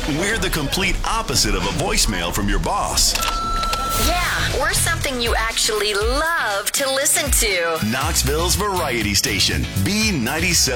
We're the complete opposite of a voicemail from your boss. Yeah, we're something you actually love to listen to. Knoxville's variety station, B97.